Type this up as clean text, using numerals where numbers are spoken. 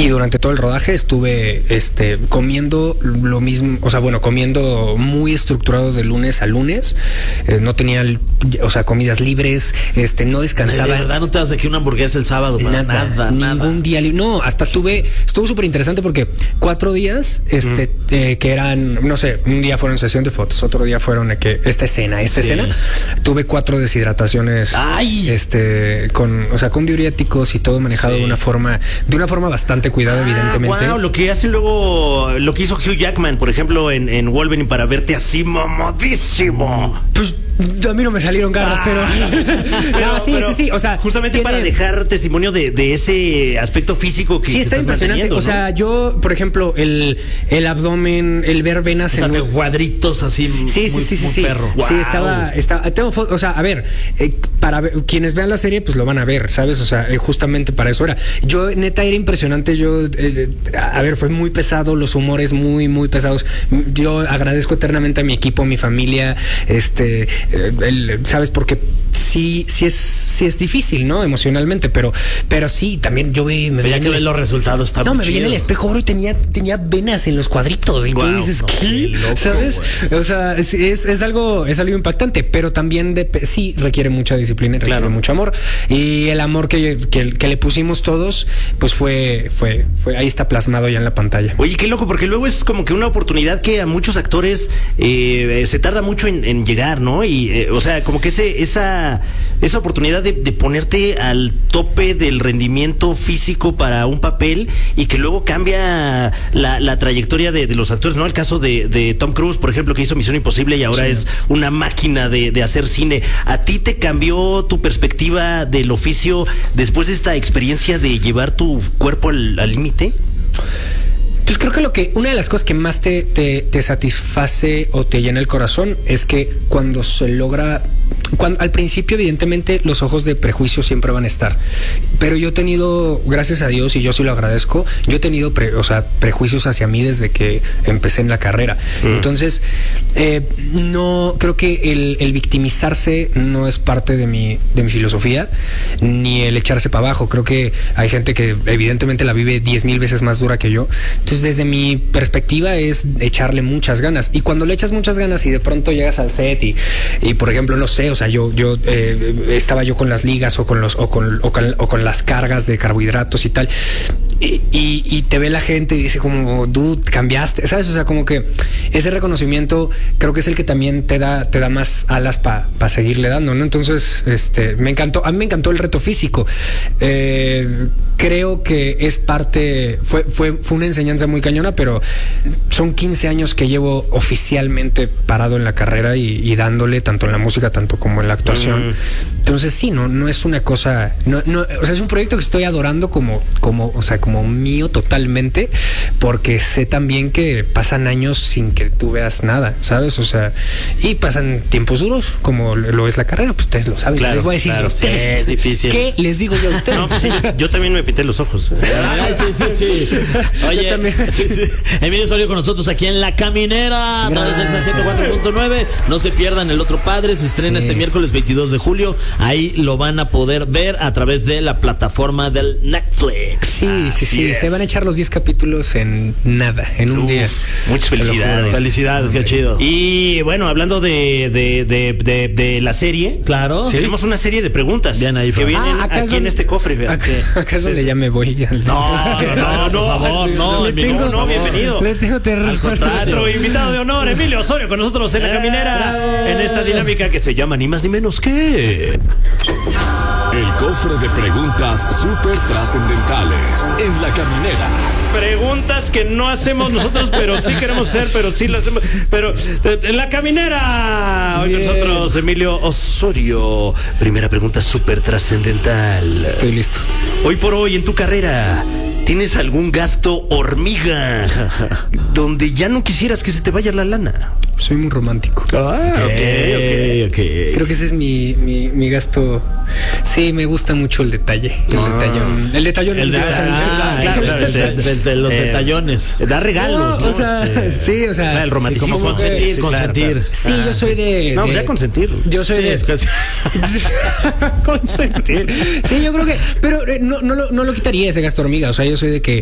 Y durante todo el rodaje estuve comiendo lo mismo, o sea, bueno, comiendo muy estructurado de lunes a lunes. No tenía, comidas libres, no descansaba. De verdad no te das de que una hamburguesa el sábado, nada. Ningún día libre. No, hasta estuvo súper interesante porque 4 días, que eran, no sé, un día fueron sesión de fotos, otro día fueron esta escena, tuve 4 deshidrataciones. ¡Ay! Con diuréticos y todo manejado de una forma bastante cuidada, evidentemente. Wow, lo que hizo Hugh Jackman, por ejemplo, en Wolverine para verte así mamadísimo. Pues a mí no me salieron ganas, pero sí. O sea, justamente para dejar testimonio de ese aspecto físico que está impresionante. O sea, yo, por ejemplo, el abdomen, el ver venas de cuadritos así. Sí. Perro. Wow. Sí, tengo fotos. O sea, a ver, quienes vean la serie, pues lo van a ver, ¿sabes? O sea, justamente para eso era. Yo, neta, era impresionante. Fue muy pesado, los humores muy, muy pesados. Yo agradezco eternamente a mi equipo, a mi familia, ¿sabes? Porque sí es difícil, ¿no? Emocionalmente, pero sí, también yo me veía que los resultados me veía en el espejo, bro, y tenía venas en los cuadritos. Y tú dices, ¿qué? Loco, ¿sabes? Güey. O sea, es algo impactante, pero también sí requiere mucha disciplina, requiere mucho amor. Y el amor que le pusimos todos, pues fue ahí está plasmado ya en la pantalla. Oye, qué loco, porque luego es como que una oportunidad que a muchos actores se tarda mucho en llegar, ¿no? Y, como que esa oportunidad de ponerte al tope del rendimiento físico para un papel y que luego cambia la trayectoria de los actores, ¿no? El caso de Tom Cruise, por ejemplo, que hizo Misión Imposible y ahora es una máquina de hacer cine. ¿A ti te cambió tu perspectiva del oficio después de esta experiencia de llevar tu cuerpo al límite? Pues creo que una de las cosas que más te satisface o te llena el corazón es que cuando se logra, al principio evidentemente los ojos de prejuicio siempre van a estar, pero yo he tenido, gracias a Dios, y yo sí lo agradezco, yo he tenido prejuicios hacia mí desde que empecé en la carrera. Entonces no creo que el victimizarse no es parte de mi filosofía, ni el echarse para abajo. Creo que hay gente que evidentemente la vive 10,000 veces más dura que yo. Entonces, desde mi perspectiva es echarle muchas ganas. Y cuando le echas muchas ganas y de pronto llegas al set y por ejemplo, no sé, o sea, yo estaba yo con las ligas o con las cargas de carbohidratos y tal. Y te ve la gente y dice como, dude, cambiaste, ¿sabes? O sea, como que ese reconocimiento creo que es el que también te da más alas para seguirle dando, ¿no? Entonces, me encantó. A mí me encantó el reto físico. Creo que es parte, fue una enseñanza muy cañona, pero son 15 años que llevo oficialmente parado en la carrera y dándole tanto en la música, tanto como en la actuación. Entonces sí, no es una cosa, o sea, es un proyecto que estoy adorando como mío totalmente, porque sé también que pasan años sin que tú veas nada, ¿sabes? O sea, y pasan tiempos duros, como lo es la carrera, pues ustedes lo saben. Claro, les voy a decir a ustedes. Sí, es difícil. ¿Qué les digo yo a ustedes? No, pues sí, yo también me pinté los ojos. Sí. Oye, Emilio Osorio con nosotros aquí en La Caminera, través del 104.9. No se pierdan El Otro Padre, se estrena este miércoles 22 de julio. Ahí lo van a poder ver a través de la plataforma del Netflix. Sí. Se van a echar los 10 capítulos en nada, en un día. Muchas felicidades. Felicidades, qué chido. Y bueno, hablando de la serie, claro, tenemos una serie de preguntas que vienen aquí en este cofre. Acá es donde ya me voy. No, por favor, bienvenido. Le tengo terror. Al contrario. Nuestro invitado de honor, Emilio Osorio, con nosotros en La Caminera, en esta dinámica que se llama ni más ni menos que el cofre de preguntas súper trascendentales en La Caminera. Preguntas que no hacemos nosotros, pero sí queremos hacer, pero sí las hacemos. Pero en La Caminera, hoy con nosotros Emilio Osorio. Primera pregunta súper trascendental. Estoy listo. Hoy por hoy en tu carrera, ¿tienes algún gasto hormiga donde ya no quisieras que se te vaya la lana? Soy muy romántico. Okay. Creo que ese es mi gasto. Sí, me gusta mucho el detalle. El detallón. Los detallones. Da regalos. No, o sea, sí, o sea. El romanticismo. Sí, consentir. Sí, yo soy de. No, ya consentir. Yo soy de. Consentir. Sí, yo creo que. Pero no lo quitaría ese gasto hormiga. O sea, yo soy de que